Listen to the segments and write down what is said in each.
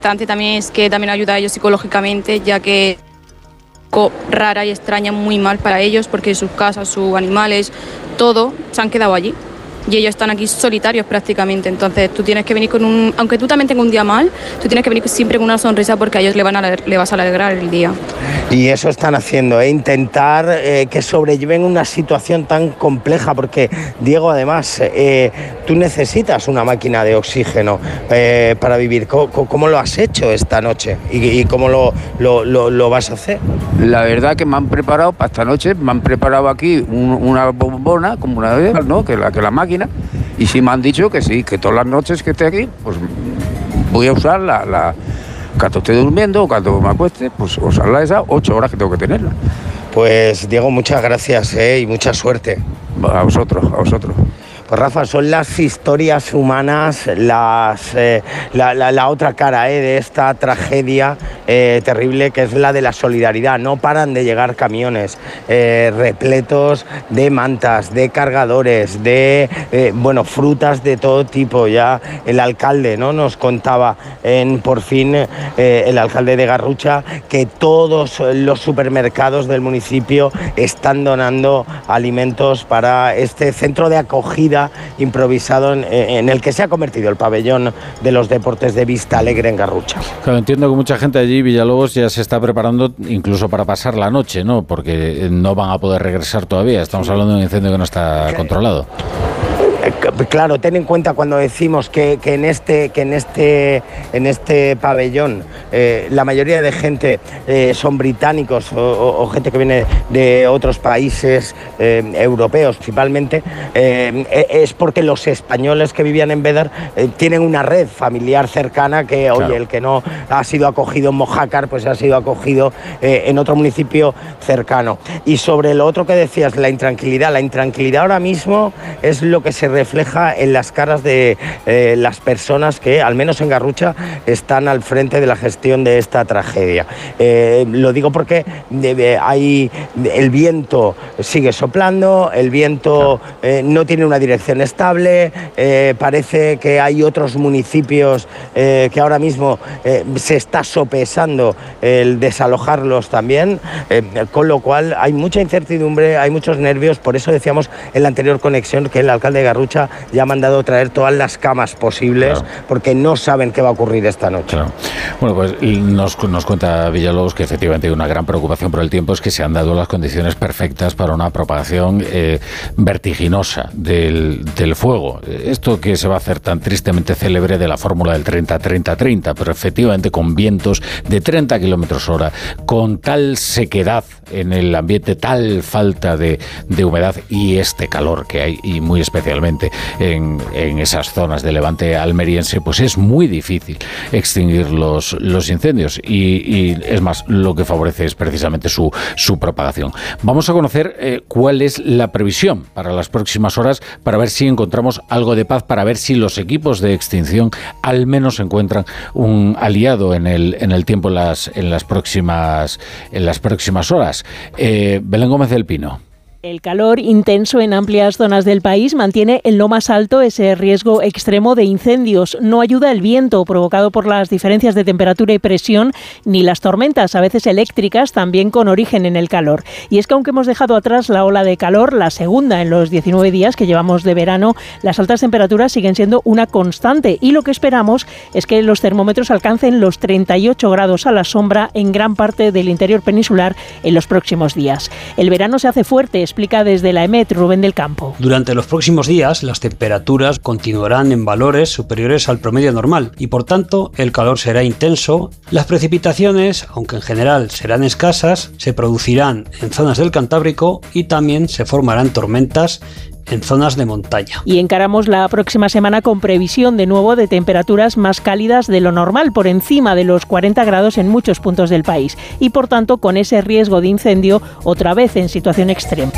importante también es que también ayuda a ellos psicológicamente, ya que rara y extraña, muy mal para ellos, porque sus casas, sus animales, todo se han quedado allí. Y ellos están aquí solitarios prácticamente, entonces tú tienes que venir con aunque tú también tengas un día mal, tú tienes que venir siempre con una sonrisa porque a ellos le vas a alegrar el día. Y eso están haciendo, intentar que sobrelleven una situación tan compleja, porque Diego, además, tú necesitas una máquina de oxígeno para vivir. ¿Cómo lo has hecho esta noche? ¿Y cómo lo vas a hacer? La verdad que me han preparado para esta noche, me han preparado aquí una bombona, como una de esas, ¿no? que la máquina, y sí me han dicho que sí, que todas las noches que esté aquí, pues voy a usar cuando esté durmiendo o cuando me acueste, pues usarla esas 8 horas que tengo que tenerla. Pues Diego, muchas gracias y mucha suerte. A vosotros. Pues Rafa, son las historias humanas, la otra cara de esta tragedia terrible, que es la de la solidaridad. No paran de llegar camiones repletos de mantas, de cargadores, de frutas de todo tipo. Ya el alcalde, ¿no?, nos contaba por fin el alcalde de Garrucha, que todos los supermercados del municipio están donando alimentos para este centro de acogida improvisado en el que se ha convertido el pabellón de los deportes de Vista Alegre en Garrucha. Claro, entiendo que mucha gente allí, Villalobos, ya se está preparando incluso para pasar la noche, ¿no? Porque no van a poder regresar todavía. Estamos hablando de un incendio que no está controlado. Claro, ten en cuenta cuando decimos que en este pabellón la mayoría de gente son británicos o gente que viene de otros países europeos principalmente, es porque los españoles que vivían en Bédar tienen una red familiar cercana que, claro, oye, el que no ha sido acogido en Mojácar, pues ha sido acogido en otro municipio cercano. Y sobre lo otro que decías, la intranquilidad ahora mismo es lo que se refleja en las caras de las personas que, al menos en Garrucha, están al frente de la gestión de esta tragedia. Lo digo porque el viento sigue soplando, el viento no tiene una dirección estable, parece que hay otros municipios que ahora mismo se está sopesando el desalojarlos también, con lo cual hay mucha incertidumbre, hay muchos nervios. Por eso decíamos en la anterior conexión que el alcalde de Garrucha ya ha mandado traer todas las camas posibles, claro, porque no saben qué va a ocurrir esta noche. Claro. Bueno, pues nos cuenta Villalobos que efectivamente hay una gran preocupación por el tiempo, es que se han dado las condiciones perfectas para una propagación vertiginosa del fuego. Esto que se va a hacer tan tristemente célebre de la fórmula del 30-30-30, pero efectivamente con vientos de 30 kilómetros hora, con tal sequedad en el ambiente, tal falta de humedad y este calor que hay, y muy especialmente en esas zonas de Levante almeriense, pues es muy difícil extinguir los incendios y es más, lo que favorece es precisamente su propagación. Vamos a conocer cuál es la previsión para las próximas horas, para ver si encontramos algo de paz, para ver si los equipos de extinción al menos encuentran un aliado en el tiempo, en las próximas horas. Belén Gómez del Pino. El calor intenso en amplias zonas del país mantiene en lo más alto ese riesgo extremo de incendios. No ayuda el viento provocado por las diferencias de temperatura y presión, ni las tormentas, a veces eléctricas, también con origen en el calor. Y es que aunque hemos dejado atrás la ola de calor, la segunda en los 19 días que llevamos de verano, las altas temperaturas siguen siendo una constante y lo que esperamos es que los termómetros alcancen los 38 grados a la sombra en gran parte del interior peninsular en los próximos días. El verano se hace fuerte, explica desde la EMET Rubén del Campo. Durante los próximos días las temperaturas continuarán en valores superiores al promedio normal y por tanto el calor será intenso. Las precipitaciones, aunque en general serán escasas, se producirán en zonas del Cantábrico y también se formarán tormentas en zonas de montaña. Y encaramos la próxima semana con previsión de nuevo de temperaturas más cálidas de lo normal, por encima de los 40 grados en muchos puntos del país y por tanto con ese riesgo de incendio otra vez en situación extrema.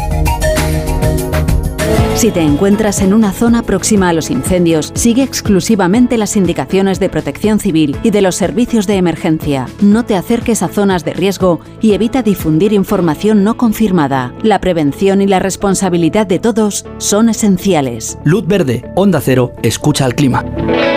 Si te encuentras en una zona próxima a los incendios, sigue exclusivamente las indicaciones de Protección Civil y de los servicios de emergencia. No te acerques a zonas de riesgo y evita difundir información no confirmada. La prevención y la responsabilidad de todos son esenciales. Luz verde, Onda Cero, escucha al clima.